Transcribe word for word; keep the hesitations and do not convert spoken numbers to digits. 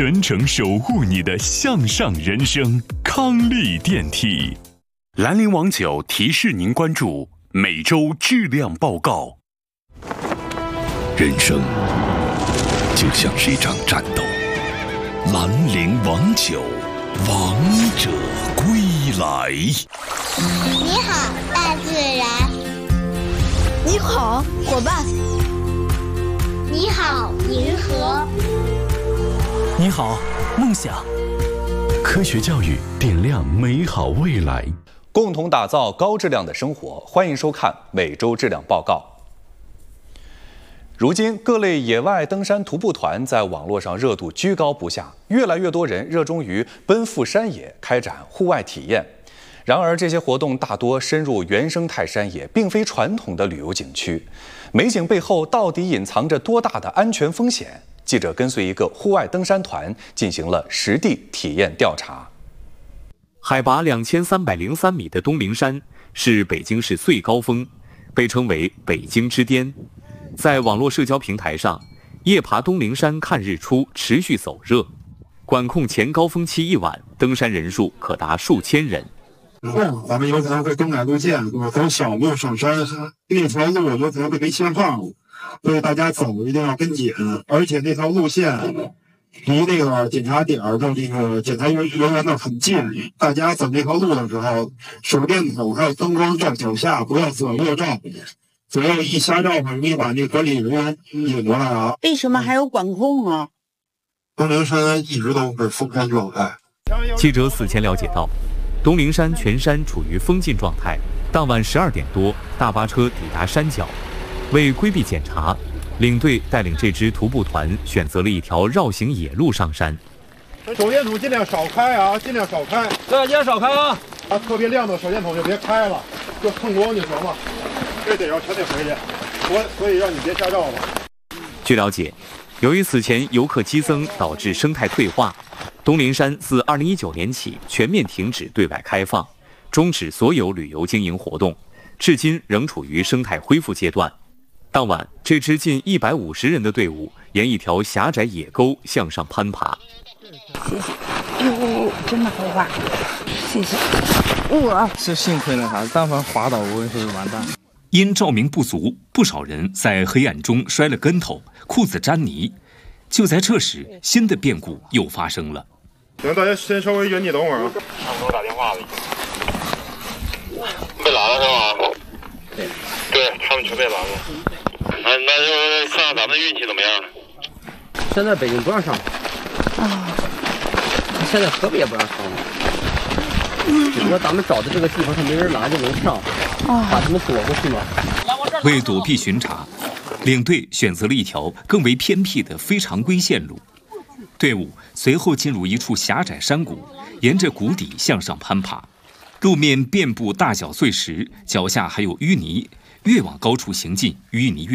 全程守护你的向上人生。康利电梯。兰陵王酒提示您关注每周质量报告。人生就像是一场战斗，兰陵王酒，王者归来。 你好，大自然。 你好，伙伴。 你好，银河。 你好，梦想。 科学教育点亮美好未来， 共同打造高质量的生活。欢迎收看每周质量报告。如今，各类野外登山徒步团在网络上热度居高不下，越来越多人热衷于奔赴山野，开展户外体验。然而，这些活动大多深入原生态山野，并非传统的旅游景区。美景背后到底隐藏着多大的安全风险？记者跟随一个户外登山团进行了实地体验调查。 海拔两千三百零三米的东陵山是北京市最高峰，被称为北京之巅。在网络社交平台上，夜爬东陵山看日出持续走热，管控前高峰期一晚，登山人数可达数千人。 后咱们有可能会更改路线，从小路上山，那条路有可能会被限号，所以大家走一定要跟紧，而且那条路线离那个检查点的这个检查人员呢很近，大家走那条路的时候，手电筒还有灯光照脚下，不要左右照，左右一瞎照很容易把那管理人员引过来啊。 为什么还有管控啊？ 东陵山一直都是封山状态。 记者此前了解到，东陵山全山处于封禁状态。当晚十二点多，大巴车抵达山脚，为规避检查，领队带领这支徒步团选择了一条绕行野路上山。 手电筒尽量少开啊，尽量少开。 对，尽量少开啊！ 啊，特别亮的手电筒就别开了，就碰光就行了。这得要全得回去，所所以让你别瞎照了。 据了解，由于此前游客激增导致生态退化，东陵山自二零一九年起全面停止对外开放，终止所有旅游经营活动，至今仍处于生态恢复阶段。当晚，这支近一百五十人的队伍沿一条狭窄野沟向上攀爬。 谢谢。哟，真的好滑，谢谢。哇， 是幸亏那啥，但凡滑倒我是完蛋。 因照明不足，不少人在黑暗中摔了跟头，裤子沾泥。就在这时，新的变故又发生了。 行，大家先稍微远点等会儿啊。 他们给我打电话了，被拦了是吧？对，对他们全被拦了。啊，那就看看咱们运气怎么样。 现在北京不让上啊，现在河北也不让上了。只不过咱们找的这个地方，他没人拦就能上，把他们躲过去嘛。 为躲避巡查，领队选择了一条更为偏僻的非常规线路。队伍随后进入一处狭窄山谷，沿着谷底向上攀爬。路面遍布大小碎石，脚下还有淤泥，越往高处行进，淤泥越